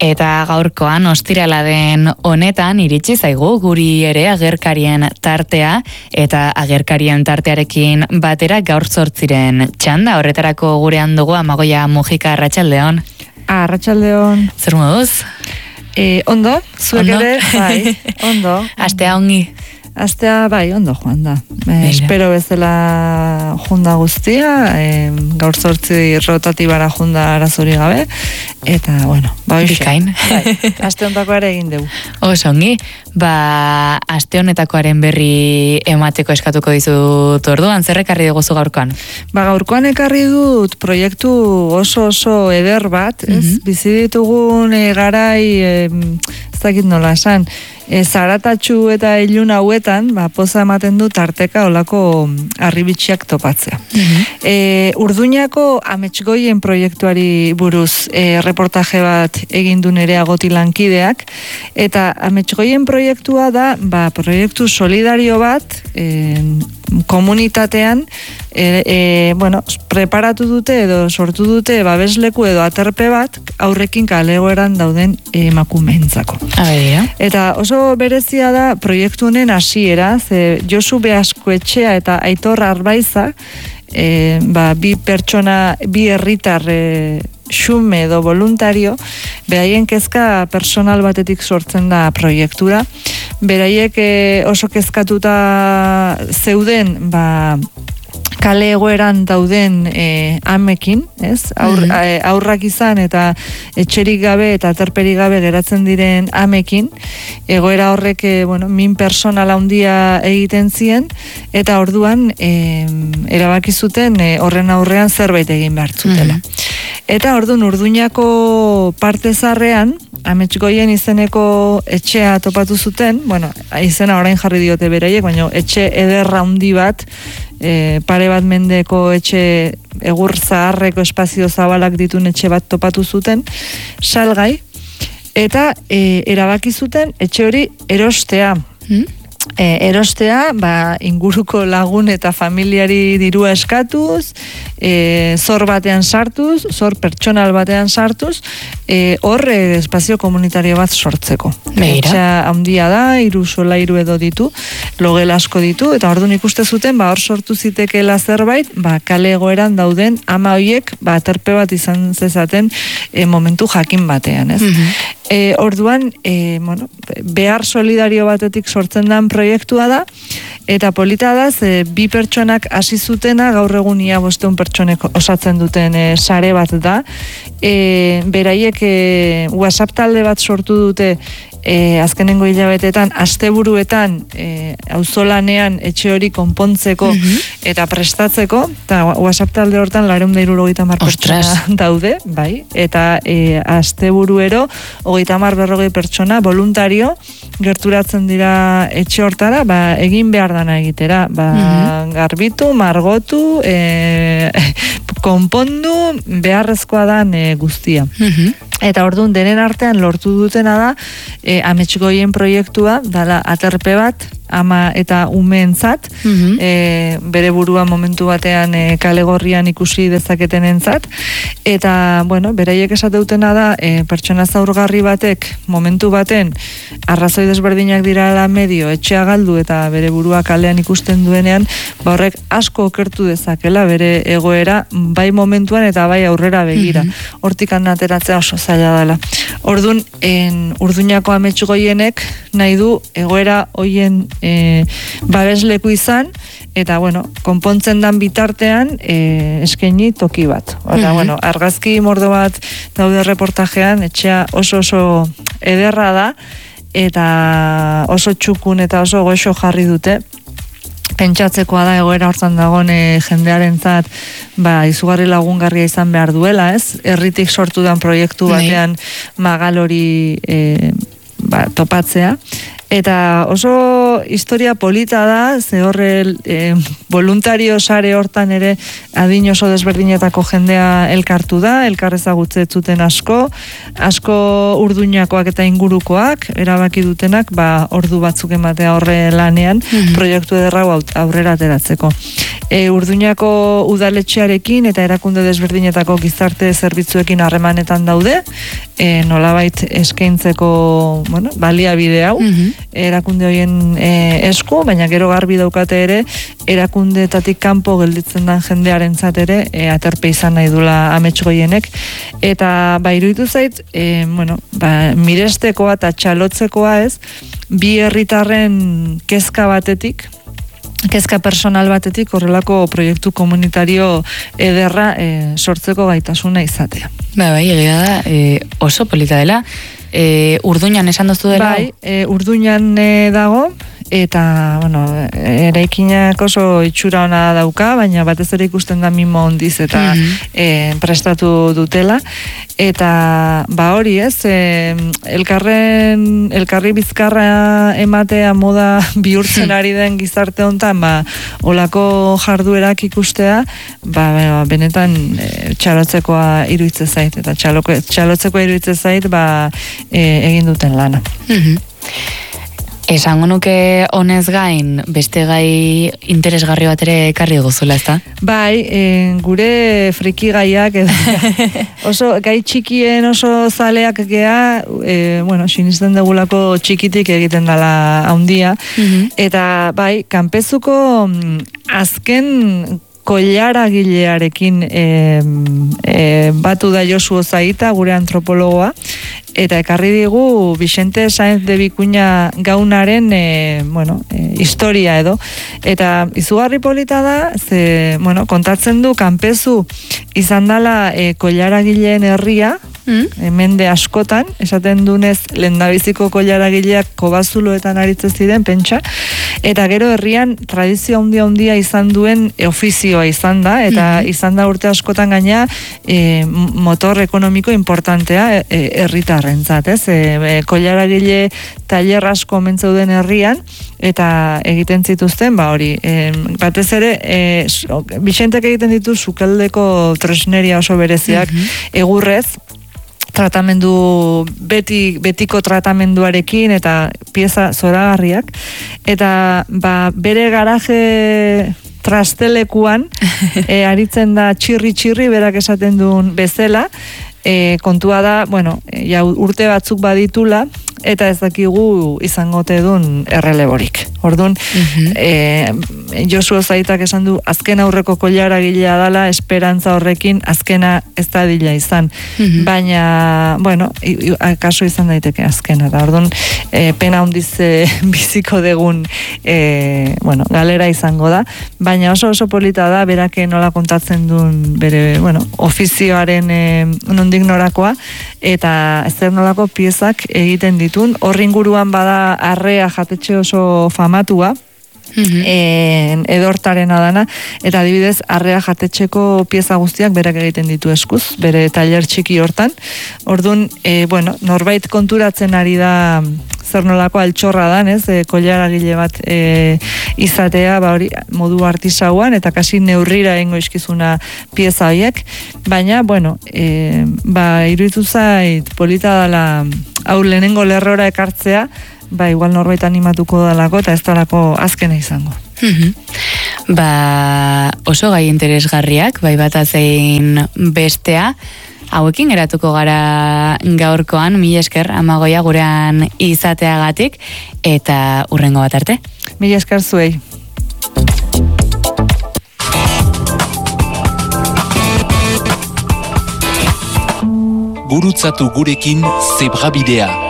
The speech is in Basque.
Eta gaurkoan ostirala den honetan iritsi zaigu guri ere agerkarien tartea eta agerkarien tartearekin batera gaur 8 txanda. Horretarako gurean dugu Amagoia Mujika. Arratsaldeon. Arratsaldeon. Zer moduz? Ondo, zuek ere, bai, ondo. Astea ongi. Astea, bai, ondo joan da. Espero bezala junda guztia, gaur 8 rotatibara junda arazori gabe, eta, bueno, ba, bikain. Bai, aste honetako ere egin dugu. Oso ongi, ba, aste honetakoaren berri emateko eskatuko dizut orduan, zer ekarri dugu gaurkoan? Ba, gaurkoan ekarri dut proiektu oso eder bat, ez? Bizi ditugun garai, ez dakit nola esan, zaratatxu eta ilun hauetan, ba, poza ematen du tarteka olako harribitxiak topatzea. Urduñako Ametsgoien proiektuari buruz reportaje bat egin du Nerea Goti lankideak, eta Ametsgoien proiektua da, ba, proiektu solidario bat, komunitatean, bueno, preparatu dute edo sortu dute babesleku edo aterpe bat aurrekin kalegoeran dauden emakumeentzako. Eta oso berezia da proiektu honen hasiera, ze Josu Beaskoetxea eta Aitor Arbaiza, bi pertsona, bi herritar xume edo voluntario, beraien kezka personal batetik sortzen da proiektura. Beraiek oso kezkatuta zeuden, ba, kale egoeran dauden amekin, ez? Aurrak izan eta etxerik gabe eta aterperik gabe geratzen diren amekin, egoera horrek, bueno, min personal handia egiten zien, eta orduan erabaki zuten horren aurrean zerbait egin behar zutela. Eta orduan Urduñako parte zarrean, Ametsgoien izeneko etxea topatu zuten, bueno, izena orain jarri diote beraiek, baina etxe ederra handi bat, pare bat mendeko etxe egur zaharreko espazio zabalak ditun etxe bat topatu zuten, salgai, eta erabaki zuten etxe hori erostea. Erostea, ba, inguruko lagun eta familiari dirua eskatuz, zor batean sartuz, zor pertsonal batean sartuz, hor espazio komunitario bat sortzeko. Etxea handia da, 3 solairu edo ditu, logel asko ditu, eta orduan ikuste zuten, ba, hor sortu zitekeela zerbait, ba, kale egoeran dauden ama hoiek, ba, aterpe bat izan zezaten momentu jakin batean, ez? Orduan, bueno, behar solidario batetik sortzen den proiektua da, eta polita da, bi pertsonak hasi zutena, gaur egun ia 500 pertsonek osatzen duten sare bat da. Beraiek WhatsApp talde bat sortu dute azkenengo hilabetetan, asteburuetan auzolanean etxe hori konpontzeko eta prestatzeko, eta WhatsApp talde hortan 470 pertsona daude, bai, eta asteburuero 30-40 pertsona voluntario gerturatzen dira etxe hortara, ba, egin behar dana egitera, ba, garbitu, margotu, konpondu, beharrezkoa dan guztia. Eta orduan denen artean lortu dutena da, Ametsgoien proiektua, dala aterpe bat, ama eta umeentzat, bere burua momentu batean kale gorrian ikusi dezaketen entzat, eta, bueno, beraiek esateutena da, pertsona zaurgarri batek momentu baten arrazoi desberdinak dirala medio etxea galdu eta bere burua kalean ikusten duenean, ba horrek asko okertu dezakela bere egoera, bai momentuan eta bai aurrera begira. Hortik ateratzea oso zaila dela. Orduan, Urduñako Ametsgoienek nahi du egoera hoien babesleku izan, eta, bueno, konpontzen dan bitartean eskaini toki bat. Eta, bueno, argazki mordo bat daude reportajean, etxea oso ederra da, eta oso txukun eta oso goxo jarri dute. Pentsatzekoa da egoera hortan dagoen jendearentzat, ba, izugarri lagungarria izan behar duela, ez? Herritik sortu dan proiektu batean magal hori topatzea. Eta oso historia polita da, ze horre voluntario sare hortan ere adin oso desberdinetako jendea elkartu da, elkarrezagutze zuten asko urduñakoak eta ingurukoak, erabaki dutenak, ordu batzuk ematea horre lanean, proiektu ederra aurrera ateratzeko. Urduñako udaletxearekin eta erakunde desberdinetako gizarte zerbitzuekin harremanetan daude, nolabait eskaintzeko, baliabide hau, erakunde horien esku, baina gero garbi daukate ere, erakundeetatik kanpo gelditzen den jendearentzat ere, aterpe izan nahi dula amets goienek, eta iruditu zait, mirestekoa eta txalotzekoa ez, bi herritarren kezka batetik, kezka personal batetik horrelako proiektu komunitario ederra sortzeko gaitasuna izatea. Egia da, oso polita dela. Urduñan esan doztu dela? Urduñan dago, eta, eraikinak oso itxura ona dauka, baina batez ere ikusten da mimo ondiz eta prestatu dutela, eta hori ez, elkarri bizkarra ematea moda bihurtzen ari den gizarte hontan, olako jarduerak ikustea, benetan txalotzekoa iruditzen zait, eta txalotzekoa iruditzen zait, egin duten lana. Esango nuke honez gain, beste gai interesgarri bat ere ekarri guzula, ezta? Gure friki gaiak, oso gai txikien oso zaleak gea, sinisten degulako txikitik egiten dela handia, eta kanpezuko azken koilaragilearekin batu da Josu Ozaita, gure antropologoa, eta ekarri digu Vicente Sáenz de Vicuña gaunaren historia edo. Eta izugarri polita da, kontatzen du kanpezu izan dela koilaragileen herria, mende askotan, esaten dunez lehendabiziko koilaragileak kobazuloetan aritzen ziren, pentsa, eta gero herrian tradizio handia izan duen ofizioa izan da, eta izan da urte askotan gaina motor ekonomiko importantea herritarrentzat, ez? Koilaragile tailer asko omentzeuden herrian, eta egiten zituzten, batez ere, Vicentek egiten ditu sukaldeko tresneria oso bereziak, egurrez, tratamendu, betiko tratamenduarekin eta pieza zoragarriak, eta bere garaje trastelekuan aritzen da txirri berak esaten duen bezala, kontua da, urte batzuk baditula, eta ez dakigu izangote duen erreleborik. Orduan, Josu Ozaitak esan du, azken aurreko koilaragilea dala, esperantza horrekin, azkena ez da dila izan. Baina, kaso izan daiteke azkena. Orduan, pena hundiz biziko degun galera izango da. Baina oso polita da, berake nola kontatzen duen bere, ofizioaren nondik norakoa, eta zer nolako piezak egiten ditun. Horri inguruan bada arrea jatetxe oso famatua, edortaren adana, eta adibidez arrea jatetxeko pieza guztiak berak egiten ditu eskuz, bere tailer txiki hortan. Orduan, norbait konturatzen ari da zer nolako altxorra dan, ez, koilaragile bat izatea, hori modu artisauan, eta kasi neurrira egingo izkizuna pieza horiek, baina, iruditu zait polita dela hau lehenengo lerrora ekartzea, igual norbait animatuko dalako, eta ez dalako azkena izango. Oso gai interesgarriak, bata zein bestea, hauekin geratuko gara gaurkoan, mila esker Amagoia gurean izateagatik, eta hurrengo bat arte. Mila esker zuei. Gurutzatu gurekin Zebrabidea.